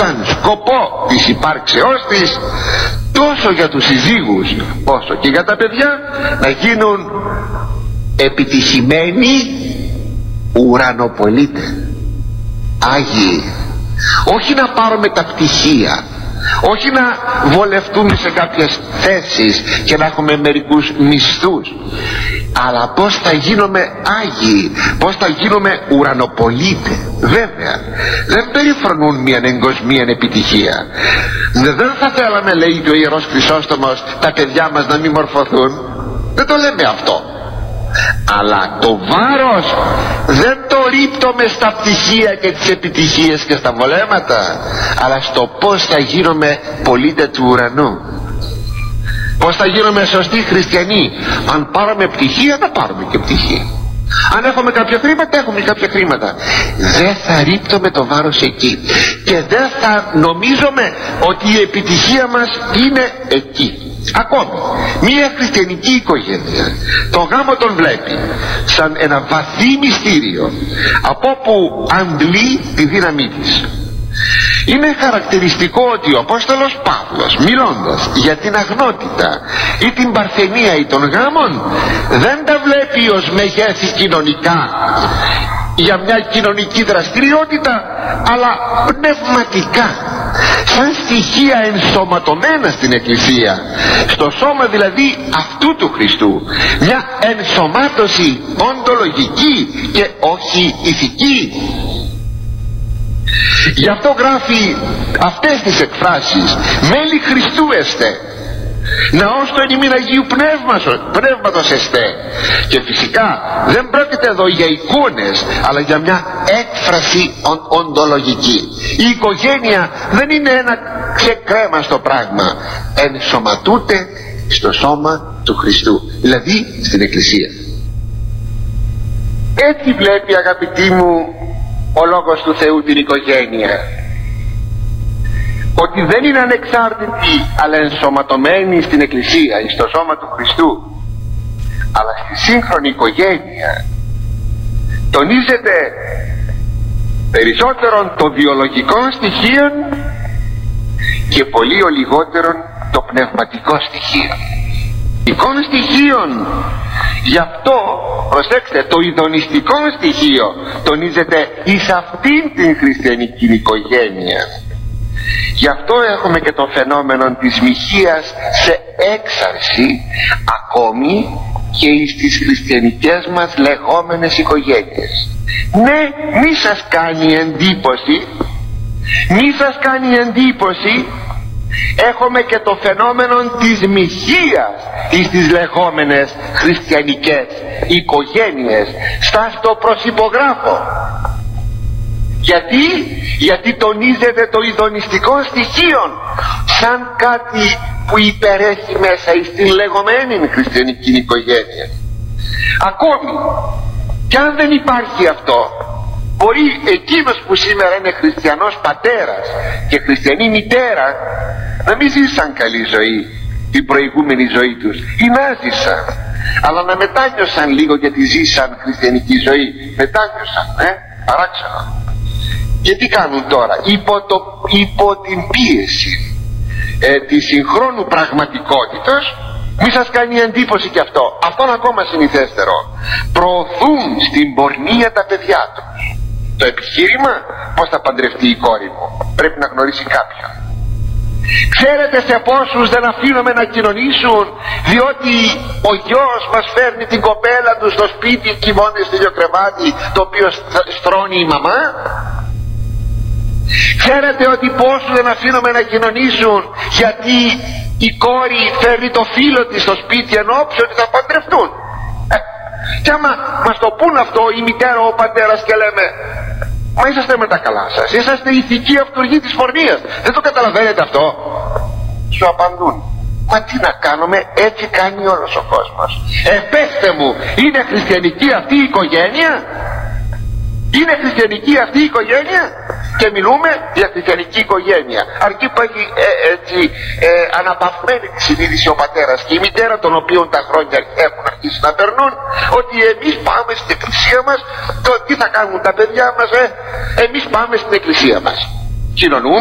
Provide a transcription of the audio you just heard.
σαν σκοπό της υπάρξεώς της, τόσο για τους συζύγους όσο και για τα παιδιά, να γίνουν επιτυχημένοι ουρανοπολίτες, άγιοι. Όχι να πάρουμε τα πτυχία, όχι να βολευτούμε σε κάποιες θέσεις και να έχουμε μερικούς μισθούς, αλλά πως θα γίνουμε άγιοι, πως θα γίνουμε ουρανοπολίτες. Βέβαια δεν περιφρονούν μια εγκοσμία επιτυχία. Δεν θα θέλαμε, λέει και ο Ιερός Χρυσόστομος, τα παιδιά μας να μην μορφωθούν. Δεν το λέμε αυτό, αλλά το βάρος δεν το ρίπτουμε στα πτυχία και τις επιτυχίες και στα βολέματα, αλλά στο πως θα γίνουμε πολίτες του ουρανού, πως θα γίνουμε σωστοί χριστιανοί. Αν πάρουμε πτυχία, θα πάρουμε και πτυχία. Αν έχουμε κάποια χρήματα, έχουμε κάποια χρήματα. Δεν θα ρίπτουμε το βάρος εκεί και δεν θα νομίζουμε ότι η επιτυχία μας είναι εκεί. Ακόμη μια χριστιανική οικογένεια το γάμο τον βλέπει σαν ένα βαθύ μυστήριο από όπου αντλεί τη δύναμή της. Είναι χαρακτηριστικό ότι ο Απόστολος Παύλος, μιλώντας για την αγνότητα ή την παρθενία ή των γάμων, δεν τα βλέπει ως μεγέθη κοινωνικά για μια κοινωνική δραστηριότητα, αλλά πνευματικά, σαν στοιχεία ενσωματωμένα στην Εκκλησία, στο σώμα δηλαδή αυτού του Χριστού, μια ενσωμάτωση οντολογική και όχι ηθική. Γι' αυτό γράφει αυτές τις εκφράσεις: μέλη Χριστού εστε, ναός του εν ημίν Αγίου Πνεύματος εστε. Και φυσικά δεν πρόκειται εδώ για εικόνες, αλλά για μια έκφραση οντολογική. Η οικογένεια δεν είναι ένα ξεκρέμαστο πράγμα, ενσωματούται στο σώμα του Χριστού, δηλαδή στην Εκκλησία. Έτσι βλέπει, αγαπητοί μου, ο Λόγος του Θεού την οικογένεια, ότι δεν είναι ανεξάρτητη αλλά ενσωματωμένη στην Εκκλησία, στο σώμα του Χριστού. Αλλά στη σύγχρονη οικογένεια τονίζεται περισσότερον το βιολογικό στοιχείο και πολύ ο λιγότερον το πνευματικό στοιχείο. Εικόν στοιχείων. Γι' αυτό προσέξτε, το ειδονιστικό στοιχείο τονίζεται εις αυτήν την χριστιανική οικογένεια. Γι' αυτό έχουμε και το φαινόμενο της μοιχείας σε έξαρση ακόμη και εις τις χριστιανικές μας λεγόμενες οικογένειες. Ναι, μη σας κάνει εντύπωση, μη σας κάνει εντύπωση, έχουμε και το φαινόμενο της μοιχείας εις τις λεγόμενες χριστιανικές οικογένειες. Στο προσυπογράφω. Γιατί τονίζεται το ειδονιστικό στοιχείο σαν κάτι που υπερέχει μέσα εις την λεγόμενη χριστιανική οικογένεια. Ακόμη κι αν δεν υπάρχει αυτό, μπορεί εκείνος που σήμερα είναι χριστιανός πατέρας και χριστιανή μητέρα να μην ζήσαν καλή ζωή την προηγούμενη ζωή τους, ή να ζήσαν, αλλά να μετάνιωσαν λίγο γιατί ζήσαν χριστιανική ζωή. Μετάνιωσαν, παράξενο. Και τι κάνουν τώρα? Υπό την πίεση της συγχρόνου πραγματικότητας, μη σας κάνει εντύπωση και αυτό, αυτόν ακόμα συνηθέστερο, προωθούν στην πορνεία τα παιδιά τους. Το επιχείρημα, πώς θα παντρευτεί η κόρη μου, πρέπει να γνωρίσει κάποιον. Ξέρετε σε πόσους δεν αφήνουμε να κοινωνήσουν, διότι ο γιος μας φέρνει την κοπέλα του στο σπίτι, κοιμώνται στο ίδιο κρεβάτι το οποίο στρώνει η μαμά. Ξέρετε ότι πόσους δεν αφήνουμε να κοινωνήσουν γιατί η κόρη φέρνει το φίλο της στο σπίτι εν όψει ότι θα παντρευτούν. Και άμα μας το πούν αυτό η μητέρα, ο πατέρας, και λέμε μα είσαστε με τα καλά σας, είσαστε ηθικοί αυτούργοι της πορνείας, δεν το καταλαβαίνετε αυτό? Σου απαντούν, μα τι να κάνουμε, έτσι κάνει όλος ο κόσμος. Πέστε μου, είναι χριστιανική αυτή η οικογένεια? Είναι χριστιανική αυτή η οικογένεια? Και μιλούμε για χριστιανική οικογένεια, αρκεί που έχει αναπαυμένη τη συνείδηση ο πατέρας και η μητέρα, των οποίων τα χρόνια έχουν αρχίσει να περνούν, ότι εμείς πάμε στην εκκλησία μας. Τι θα κάνουν τα παιδιά μας? Εμείς πάμε στην εκκλησία μας, κοινωνούμε